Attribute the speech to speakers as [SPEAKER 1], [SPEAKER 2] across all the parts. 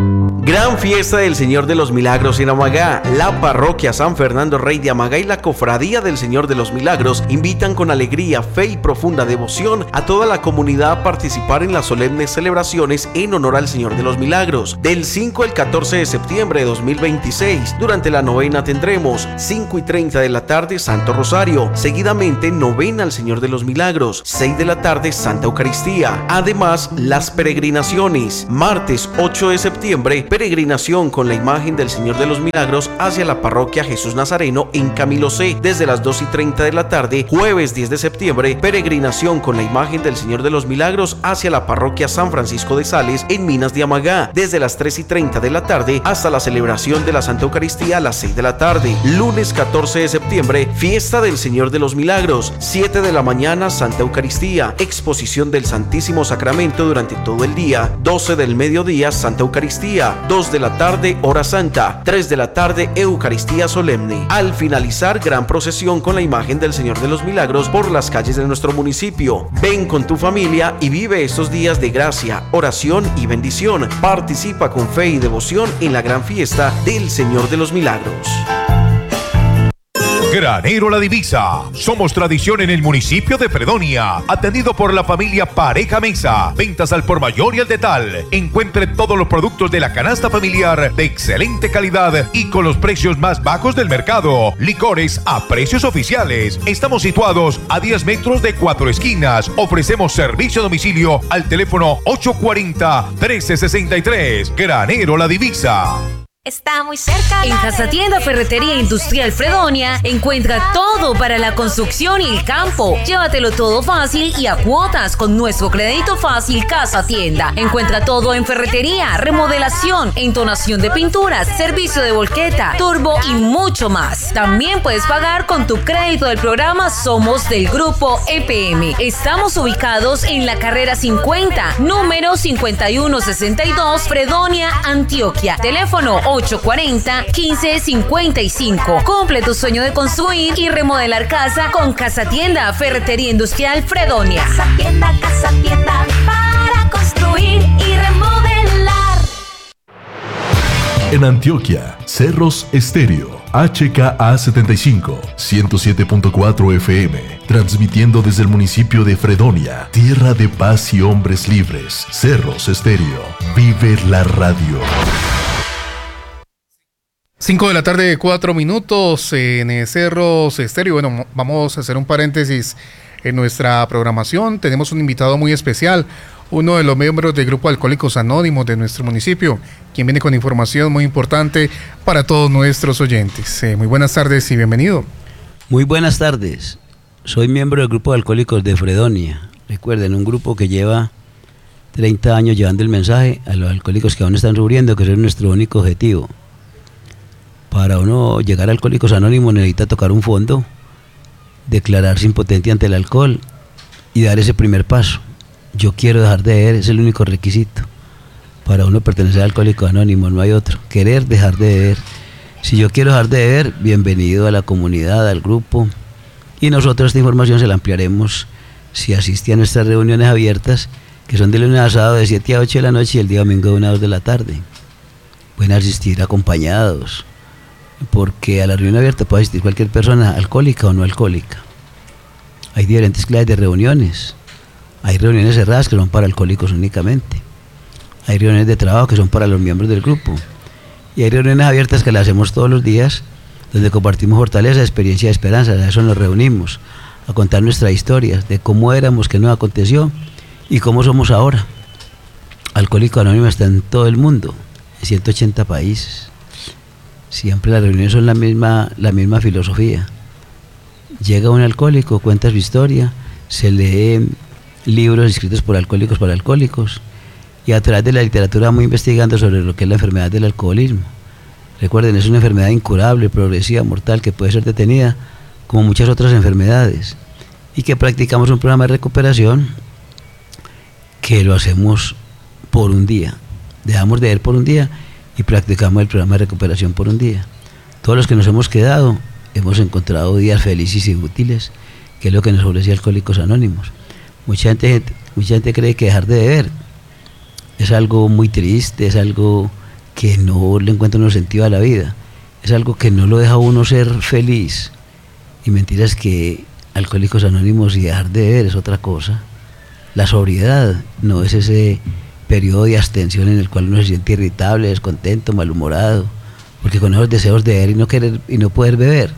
[SPEAKER 1] Gran fiesta del Señor de los Milagros en Amagá. La parroquia San Fernando Rey de Amagá y la cofradía del Señor de los Milagros invitan con alegría, fe y profunda devoción a toda la comunidad a participar en las solemnes celebraciones en honor al Señor de los Milagros. Del 5 al 14 de septiembre de 2026, durante la novena tendremos 5:30 de la tarde Santo Rosario, seguidamente novena al Señor de los Milagros, 6 de la tarde Santa Eucaristía. Además, las peregrinaciones. Martes 8 de septiembre, peregrinación con la imagen del Señor de los Milagros hacia la parroquia Jesús Nazareno en Camilo C desde las 2:30 de la tarde. Jueves 10 de septiembre, peregrinación con la imagen del Señor de los Milagros hacia la parroquia San Francisco de Sales en Minas de Amagá desde las 3:30 de la tarde hasta la celebración de la Santa Eucaristía a las 6 de la tarde. Lunes 14 de septiembre, fiesta del Señor de los Milagros, 7 de la mañana Santa Eucaristía, exposición del Santísimo Sacramento durante todo el día. 12 del mediodía Santa Eucaristía, 2 de la tarde Hora Santa, 3 de la tarde Eucaristía Solemne. Al finalizar, gran procesión con la imagen del Señor de los Milagros por las calles de nuestro municipio. Ven con tu familia y vive estos días de gracia, oración y bendición. Participa con fe y devoción en la gran fiesta del Señor de los Milagros.
[SPEAKER 2] Granero La Divisa. Somos tradición en el municipio de Fredonia. Atendido por la familia Pareja Mesa. Ventas al por mayor y al detal. Encuentre todos los productos de la canasta familiar de excelente calidad y con los precios más bajos del mercado. Licores a precios oficiales. Estamos situados a 10 metros de Cuatro Esquinas. Ofrecemos servicio a domicilio al teléfono 840-1363. Granero La Divisa.
[SPEAKER 3] Está muy cerca.
[SPEAKER 4] En Casa Tienda Ferretería Industrial Fredonia encuentra todo para la construcción y el campo. Llévatelo todo fácil y a cuotas con nuestro crédito fácil Casa Tienda. Encuentra todo en ferretería, remodelación, entonación de pinturas, servicio de volqueta, turbo y mucho más. También puedes pagar con tu crédito del programa Somos del Grupo EPM. Estamos ubicados en la carrera 50, número 5162, Fredonia, Antioquia. Teléfono 840-1555. Cumple tu sueño de construir y remodelar casa con Casa Tienda Ferretería Industrial Fredonia.
[SPEAKER 3] Casa Tienda para construir y remodelar.
[SPEAKER 5] En Antioquia, Cerros Estéreo, HKA75, 107.4 FM, transmitiendo desde el municipio de Fredonia, tierra de paz y hombres libres. Cerros Estéreo, vive la radio.
[SPEAKER 6] 5 de la tarde, 4 minutos en Cerros Estéreo. Bueno, vamos a hacer un paréntesis en nuestra programación. Tenemos un invitado muy especial, uno de los miembros del Grupo Alcohólicos Anónimos de nuestro municipio, quien viene con información muy importante para todos nuestros oyentes. Muy buenas tardes y bienvenido.
[SPEAKER 7] Muy buenas tardes. Soy miembro del Grupo de Alcohólicos de Fredonia. Recuerden, un grupo que lleva 30 años llevando el mensaje a los alcohólicos que aún están sufriendo, que es nuestro único objetivo. Para uno llegar a Alcohólicos Anónimos necesita tocar un fondo, declararse impotente ante el alcohol y dar ese primer paso. Yo quiero dejar de beber, es el único requisito. Para uno pertenecer a Alcohólicos Anónimos no hay otro. Querer dejar de beber. Si yo quiero dejar de beber, bienvenido a la comunidad, al grupo. Y nosotros esta información se la ampliaremos si asiste a nuestras reuniones abiertas, que son de lunes a sábado de 7 a 8 de la noche y el día domingo de 1 a 2 de la tarde. Pueden asistir acompañados, porque a la reunión abierta puede asistir cualquier persona, alcohólica o no alcohólica. Hay diferentes clases de reuniones. Hay reuniones cerradas que son para alcohólicos únicamente. Hay reuniones de trabajo que son para los miembros del grupo. Y hay reuniones abiertas que las hacemos todos los días, donde compartimos fortaleza, experiencia y esperanza. A eso nos reunimos, a contar nuestras historias, de cómo éramos, qué nos aconteció y cómo somos ahora. Alcohólico Anónimo está en todo el mundo, en 180 países. Siempre las reuniones son la misma filosofía. Llega un alcohólico, cuenta su historia, se lee libros escritos por alcohólicos para alcohólicos y a través de la literatura vamos investigando sobre lo que es la enfermedad del alcoholismo. Recuerden, es una enfermedad incurable, progresiva, mortal, que puede ser detenida como muchas otras enfermedades y que practicamos un programa de recuperación que lo hacemos por un día. Dejamos de beber por un día y practicamos el programa de recuperación por un día. Todos los que nos hemos quedado hemos encontrado días felices y útiles, que es lo que nos ofrece Alcohólicos Anónimos. Mucha gente cree que dejar de beber es algo muy triste, es algo que no le encuentra uno sentido a la vida. Es algo que no lo deja a uno ser feliz. Y mentiras que Alcohólicos Anónimos y dejar de beber es otra cosa. La sobriedad no es ese periodo de abstención en el cual uno se siente irritable, descontento, malhumorado, porque con esos deseos de beber y no querer y no poder beber.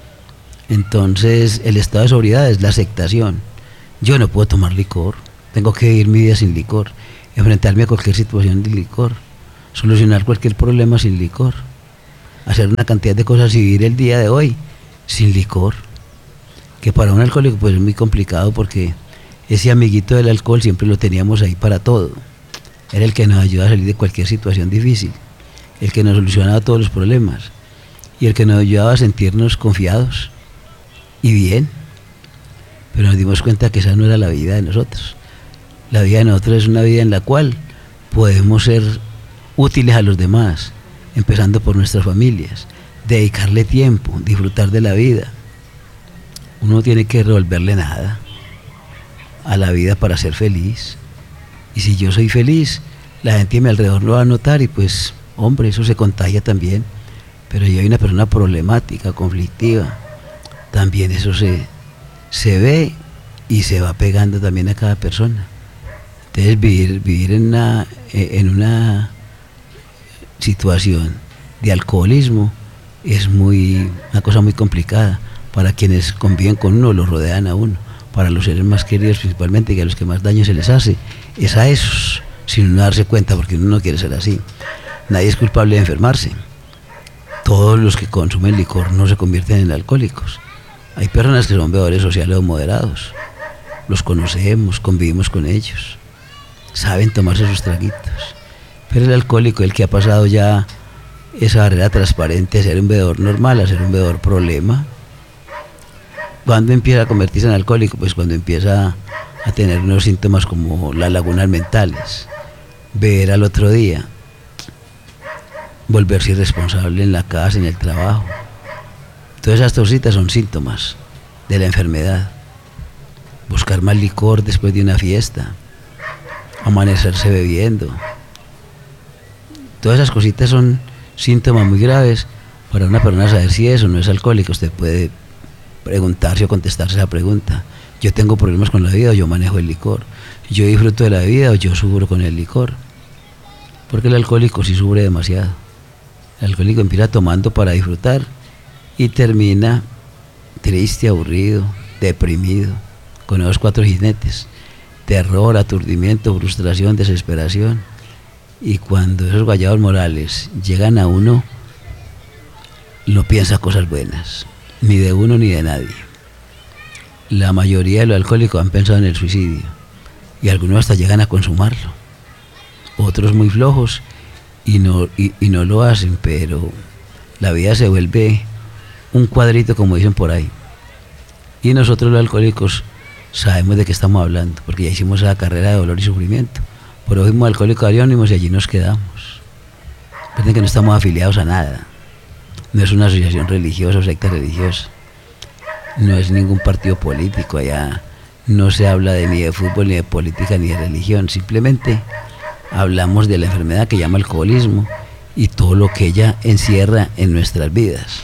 [SPEAKER 7] Entonces el estado de sobriedad es la aceptación. Yo no puedo tomar licor, tengo que vivir mi vida sin licor, enfrentarme a cualquier situación sin licor, solucionar cualquier problema sin licor, hacer una cantidad de cosas y vivir el día de hoy sin licor, que para un alcohólico pues es muy complicado, porque ese amiguito del alcohol siempre lo teníamos ahí para todo. Era el que nos ayuda a salir de cualquier situación difícil, el que nos solucionaba todos los problemas y el que nos ayudaba a sentirnos confiados y bien. Pero nos dimos cuenta que esa no era la vida de nosotros. La vida de nosotros es una vida en la cual podemos ser útiles a los demás, empezando por nuestras familias, dedicarle tiempo, disfrutar de la vida. Uno no tiene que revolverle nada a la vida para ser feliz. Y si yo soy feliz, la gente a mi alrededor lo va a notar y pues, hombre, eso se contagia también. Pero yo soy una persona problemática, conflictiva, también eso se ve y se va pegando también a cada persona. Entonces vivir en una situación de alcoholismo es una cosa muy complicada para quienes conviven con uno, lo rodean a uno, para los seres más queridos principalmente, que a los que más daño se les hace es a esos, sin uno darse cuenta, porque uno no quiere ser así. Nadie es culpable de enfermarse. Todos los que consumen licor no se convierten en alcohólicos. Hay personas que son bebedores sociales o moderados, los conocemos, convivimos con ellos, saben tomarse sus traguitos. Pero el alcohólico, el que ha pasado ya esa barrera transparente de ser un bebedor normal a ser un bebedor problema, ¿cuándo empieza a convertirse en alcohólico? Pues cuando empieza a tener unos síntomas como las lagunas mentales, beber al otro día, volverse irresponsable en la casa, en el trabajo. Todas esas cositas son síntomas de la enfermedad. Buscar más licor después de una fiesta, amanecerse bebiendo. Todas esas cositas son síntomas muy graves para una persona saber si es o no es alcohólico. Usted puede preguntarse o contestarse esa pregunta. Yo tengo problemas con la vida o yo manejo el licor. Yo disfruto de la vida o yo sufro con el licor. Porque el alcohólico sí sufre demasiado. El alcohólico empieza tomando para disfrutar y termina triste, aburrido, deprimido, con esos 4 jinetes: terror, aturdimiento, frustración, desesperación. Y cuando esos guayados morales llegan a uno, no piensa cosas buenas, ni de uno ni de nadie. La mayoría de los alcohólicos han pensado en el suicidio y algunos hasta llegan a consumarlo. Otros muy flojos y no lo hacen, pero la vida se vuelve un cuadrito, como dicen por ahí. Y nosotros los alcohólicos sabemos de qué estamos hablando, porque ya hicimos esa carrera de dolor y sufrimiento. Por eso fuimos Alcohólicos Anónimos y allí nos quedamos. Recuerden que no estamos afiliados a nada. No es una asociación religiosa o secta religiosa. No es ningún partido político. Allá no se habla ni de fútbol, ni de política, ni de religión. Simplemente hablamos de la enfermedad que llama alcoholismo y todo lo que ella encierra en nuestras vidas.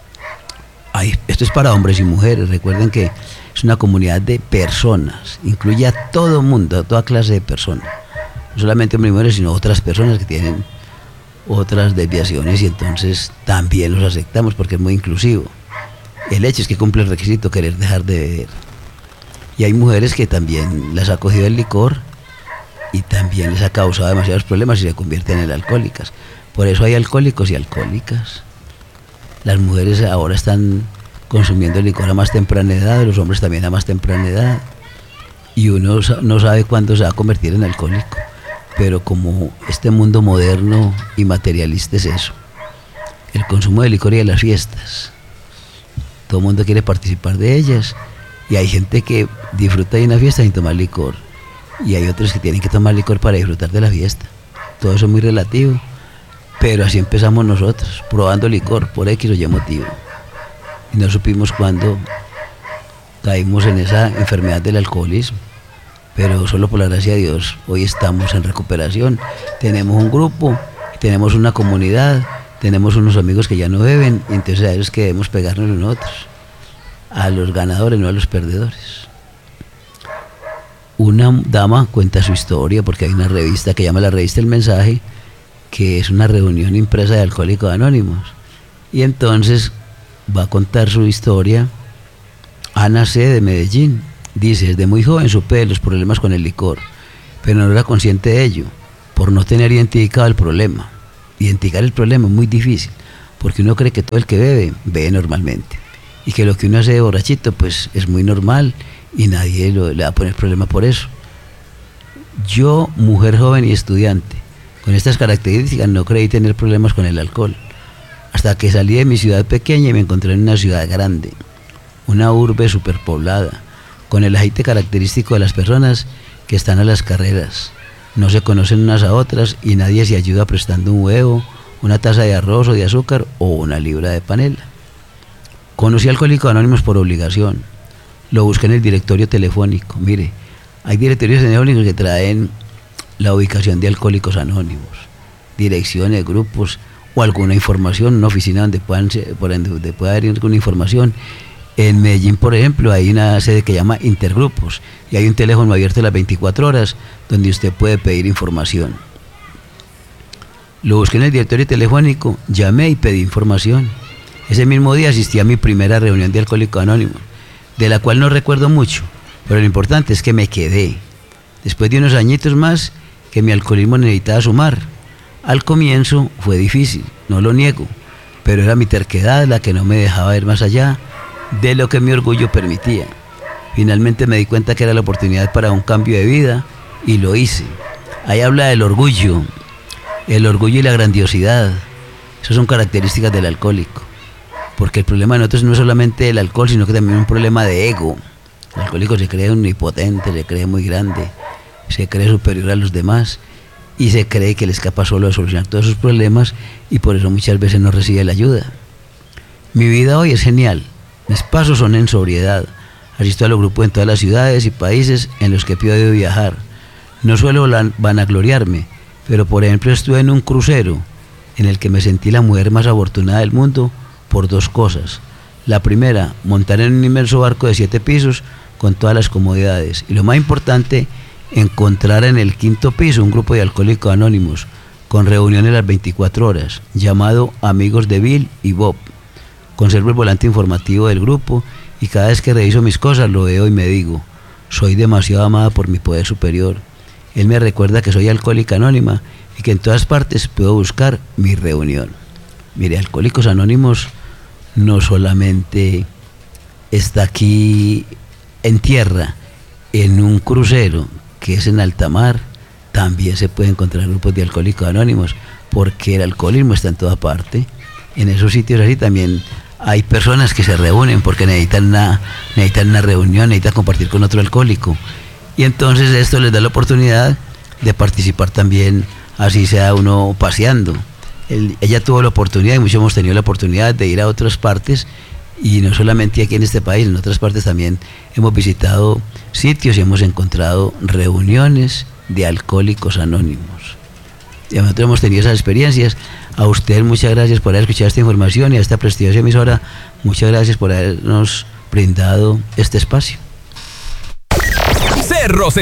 [SPEAKER 7] Esto es para hombres y mujeres. Recuerden que es una comunidad de personas. Incluye a todo mundo, a toda clase de personas. No solamente hombres y mujeres, sino otras personas que tienen otras desviaciones, y entonces también los aceptamos porque es muy inclusivo. El hecho es que cumple el requisito querer dejar de beber. Y hay mujeres que también las ha cogido el licor y también les ha causado demasiados problemas y se convierten en alcohólicas. Por eso hay alcohólicos y alcohólicas. Las mujeres ahora están consumiendo el licor a más temprana edad, los hombres también a más temprana edad. Y uno no sabe cuándo se va a convertir en alcohólico. Pero como este mundo moderno y materialista es eso, el consumo de licor y de las fiestas, todo el mundo quiere participar de ellas, y hay gente que disfruta de una fiesta sin tomar licor, y hay otros que tienen que tomar licor para disfrutar de la fiesta. Todo eso es muy relativo, pero así empezamos nosotros, probando licor por X o Y motivo, y no supimos cuándo caímos en esa enfermedad del alcoholismo. Pero solo por la gracia de Dios hoy estamos en recuperación, tenemos un grupo, tenemos una comunidad, tenemos unos amigos que ya no beben, y entonces a ellos que debemos pegarnos nosotros, a los ganadores, no a los perdedores. Una dama cuenta su historia porque hay una revista que llama la revista El Mensaje, que es una reunión impresa de Alcohólicos Anónimos, y entonces va a contar su historia. Ana C. de Medellín dice: desde muy joven supe de los problemas con el licor, pero no era consciente de ello, por no tener identificado el problema. Identificar el problema es muy difícil, porque uno cree que todo el que bebe, bebe normalmente, y que lo que uno hace de borrachito, pues es muy normal, y nadie le va a poner problema por eso. Yo, mujer joven y estudiante, con estas características no creí tener problemas con el alcohol, hasta que salí de mi ciudad pequeña y me encontré en una ciudad grande, una urbe superpoblada, con el aceite característico de las personas que están a las carreras. No se conocen unas a otras y nadie se ayuda prestando un huevo, una taza de arroz o de azúcar o una libra de panela. Conocí a Alcohólicos Anónimos por obligación. Lo busqué en el directorio telefónico. Mire, hay directorios telefónicos que traen la ubicación de Alcohólicos Anónimos, direcciones, grupos o alguna información, una oficina donde pueda haber alguna información. En Medellín, por ejemplo, hay una sede que llama Intergrupos y hay un teléfono abierto a las 24 horas donde usted puede pedir información. Lo busqué en el directorio telefónico, llamé y pedí información. Ese mismo día asistí a mi primera reunión de Alcohólicos Anónimos, de la cual no recuerdo mucho, pero lo importante es que me quedé. Después de unos añitos más, que mi alcoholismo necesitaba sumar. Al comienzo fue difícil, no lo niego, pero era mi terquedad la que no me dejaba ir más allá de lo que mi orgullo permitía. Finalmente me di cuenta que era la oportunidad para un cambio de vida y lo hice. Ahí habla del orgullo, el orgullo y la grandiosidad. Esas son características del alcohólico, porque el problema de nosotros no es solamente el alcohol, sino que también es un problema de ego. El alcohólico se cree omnipotente, se cree muy grande, se cree superior a los demás y se cree que le escapa solo de solucionar todos sus problemas, y por eso muchas veces no recibe la ayuda. Mi vida hoy es genial. Mis pasos son en sobriedad. Asisto a los grupos en todas las ciudades y países en los que he podido viajar. No suelo vanagloriarme, pero por ejemplo estuve en un crucero en el que me sentí la mujer más afortunada del mundo por dos cosas. La primera, montar en un inmenso barco de 7 pisos con todas las comodidades. Y lo más importante, encontrar en el 5º piso un grupo de Alcohólicos Anónimos con reuniones las 24 horas, llamado Amigos de Bill y Bob. Conservo el volante informativo del grupo y cada vez que reviso mis cosas lo veo y me digo: soy demasiado amada por mi poder superior. Él me recuerda que soy alcohólica anónima y que en todas partes puedo buscar mi reunión. Mire, Alcohólicos Anónimos no solamente está aquí en tierra, en un crucero que es en alta mar, también se puede encontrar grupos de Alcohólicos Anónimos, porque el alcoholismo está en toda parte. En esos sitios así también hay personas que se reúnen porque necesitan una reunión, necesitan compartir con otro alcohólico. Y entonces esto les da la oportunidad de participar también, así sea uno paseando. Ella tuvo la oportunidad, y muchos hemos tenido la oportunidad de ir a otras partes, y no solamente aquí en este país, en otras partes también hemos visitado sitios y hemos encontrado reuniones de Alcohólicos Anónimos. Y nosotros hemos tenido esas experiencias. A usted muchas gracias por haber escuchado esta información, y a esta prestigiosa emisora muchas gracias por habernos brindado este espacio.
[SPEAKER 8] Cerros